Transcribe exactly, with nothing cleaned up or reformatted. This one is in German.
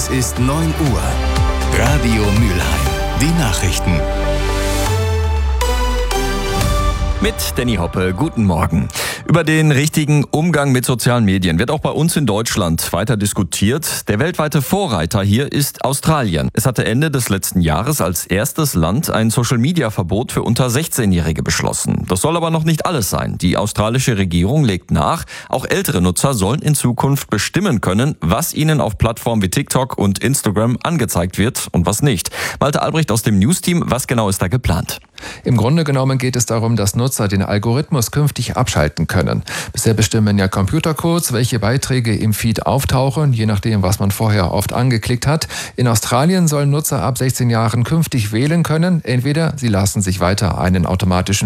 Es ist neun Uhr. Radio Mülheim. Die Nachrichten. Mit Danny Hoppe, guten Morgen. Über den richtigen Umgang mit sozialen Medien wird auch bei uns in Deutschland weiter diskutiert. Der weltweite Vorreiter hier ist Australien. Es hatte Ende des letzten Jahres als erstes Land ein Social-Media-Verbot für unter sechzehnjährige beschlossen. Das soll aber noch nicht alles sein. Die australische Regierung legt nach, auch ältere Nutzer sollen in Zukunft bestimmen können, was ihnen auf Plattformen wie TikTok und Instagram angezeigt wird und was nicht. Malte Albrecht aus dem News-Team, was genau ist da geplant? Im Grunde genommen geht es darum, dass Nutzer den Algorithmus künftig abschalten können. Bisher bestimmen ja Computercodes, welche Beiträge im Feed auftauchen, je nachdem, was man vorher oft angeklickt hat. In Australien sollen Nutzer ab sechzehn Jahren künftig wählen können. Entweder sie lassen sich weiter einen automatischen